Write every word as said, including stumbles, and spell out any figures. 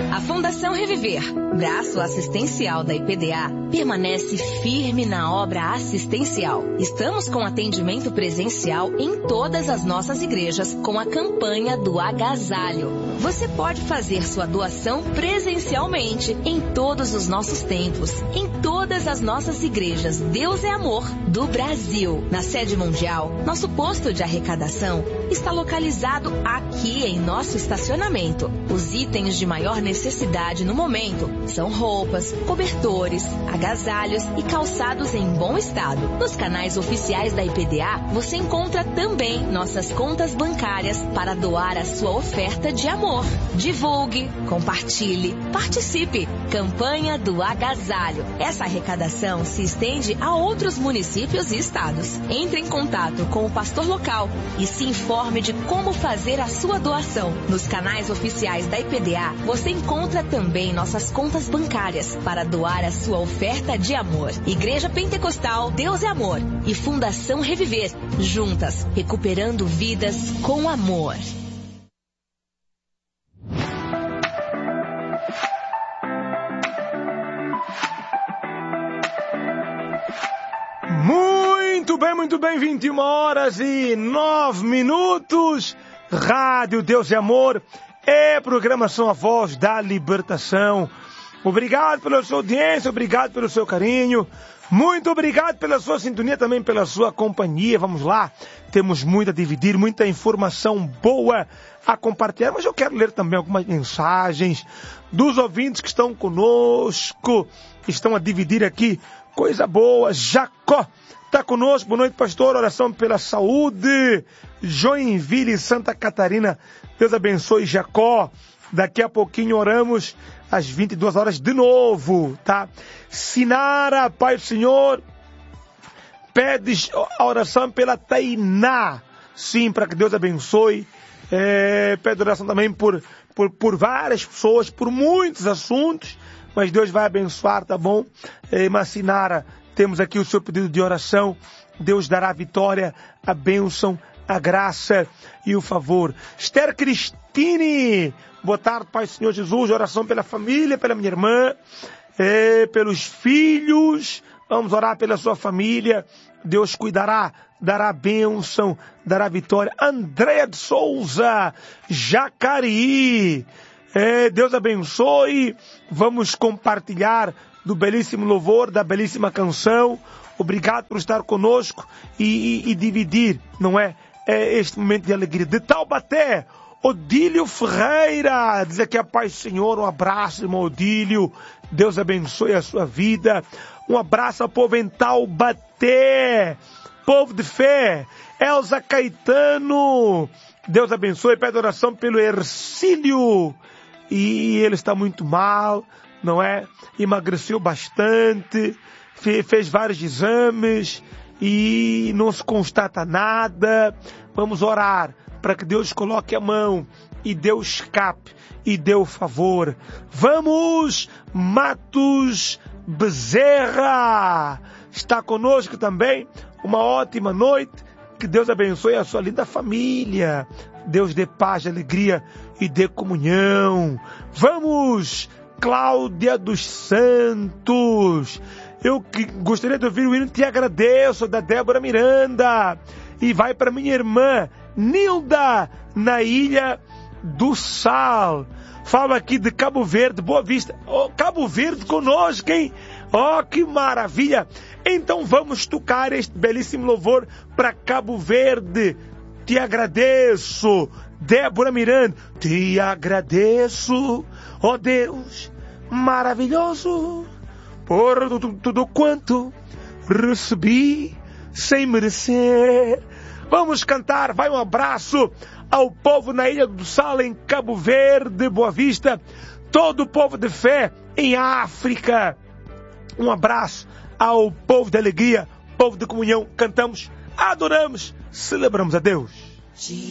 A Fundação Reviver, braço assistencial da I P D A, permanece firme na obra assistencial. Estamos com atendimento presencial em todas as nossas igrejas com a campanha do agasalho. Você pode fazer sua doação presencialmente em todos os nossos templos, em todas as nossas igrejas Deus é Amor do Brasil. Na sede mundial, nosso posto de arrecadação está localizado aqui em nosso estacionamento. Os itens de maior necessidade no momento são roupas, cobertores, agasalhos e calçados em bom estado. Nos canais oficiais da I P D A, você encontra também nossas contas bancárias para doar a sua oferta de amor. Divulgue, compartilhe, participe. Campanha do Agasalho. Essa arrecadação se estende a outros municípios e estados. Entre em contato com o pastor local e se informe de como fazer a sua doação. Nos canais oficiais da I P D A, você encontra também nossas contas bancárias para doar a sua oferta de amor. Igreja Pentecostal Deus é Amor e Fundação Reviver, juntas, recuperando vidas com amor. Muito bem, muito bem, vinte e uma horas e nove minutos. Rádio Deus é Amor é programação A Voz da Libertação. Obrigado pela sua audiência, obrigado pelo seu carinho, muito obrigado pela sua sintonia, também pela sua companhia. Vamos lá, temos muito a dividir, muita informação boa a compartilhar, mas eu quero ler também algumas mensagens dos ouvintes que estão conosco, que estão a dividir aqui coisa boa. Jacó está conosco, boa noite, pastor, oração pela saúde. Joinville, Santa Catarina, Deus abençoe Jacó. Daqui a pouquinho oramos às vinte e duas horas de novo, tá? Sinara, Pai do Senhor, pedes a oração pela Tainá, sim, para que Deus abençoe. É, pede oração também por, por, por várias pessoas, por muitos assuntos, mas Deus vai abençoar, tá bom? É, mas Sinara, temos aqui o seu pedido de oração. Deus dará a vitória, a bênção, a graça e o favor. Esther Cristine, boa tarde, Pai do Senhor Jesus, oração pela família, pela minha irmã, é, pelos filhos. Vamos orar pela sua família. Deus cuidará, dará bênção, dará vitória. Andréa de Souza, Jacareí, é, Deus abençoe. Vamos compartilhar do belíssimo louvor, da belíssima canção. Obrigado por estar conosco e, e, e dividir, não é? É este momento de alegria. De Taubaté, Odílio Ferreira, diz aqui a paz do Senhor, um abraço, irmão Odílio, Deus abençoe a sua vida. Um abraço ao povo em Taubaté, povo de fé. Elza Caetano, Deus abençoe, pede oração pelo Ercílio, e ele está muito mal, não é? Emagreceu bastante, fez vários exames e não se constata nada. Vamos orar para que Deus coloque a mão e dê o escape e dê o favor. Vamos, Matos Bezerra está conosco também. Uma ótima noite, que Deus abençoe a sua linda família. Deus dê paz, alegria e dê comunhão. Vamos, Cláudia dos Santos, eu que gostaria de ouvir o hino Te Agradeço, da Débora Miranda. E vai para minha irmã Nilda, na Ilha do Sal. Falo aqui de Cabo Verde, Boa Vista. Oh, Cabo Verde conosco, hein? Oh, que maravilha! Então vamos tocar este belíssimo louvor para Cabo Verde. Te agradeço, Débora Miranda. Te agradeço, ó oh Deus maravilhoso, por tudo, tudo quanto recebi sem merecer. Vamos cantar, vai um abraço ao povo na Ilha do Sal, em Cabo Verde, Boa Vista, todo o povo de fé em África. Um abraço ao povo de alegria, povo de comunhão. Cantamos, adoramos, celebramos a Deus.